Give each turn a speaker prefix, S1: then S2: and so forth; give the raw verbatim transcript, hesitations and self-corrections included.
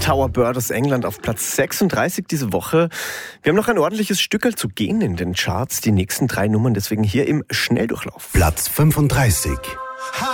S1: Tower Bird aus England auf Platz sechsunddreißig diese Woche. Wir haben noch ein ordentliches Stückerl zu gehen in den Charts. Die nächsten drei Nummern deswegen hier im Schnelldurchlauf.
S2: Platz fünfunddreißig.